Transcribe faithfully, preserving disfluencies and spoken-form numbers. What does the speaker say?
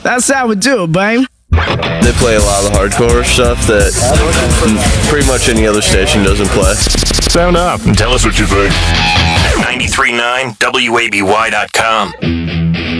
That's how we do it, babe. They play a lot of the hardcore stuff that pretty much any other station doesn't play. Sound up and tell us what you think. ninety-three point nine W A B Y dot com.